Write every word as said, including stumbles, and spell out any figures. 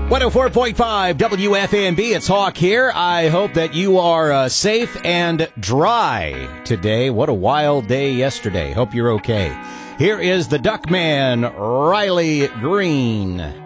one oh four point five W F M B, it's Hawk here. I hope that you are uh, safe and dry today. What a wild day yesterday. Hope you're okay. Here is the Duckman, Riley Green.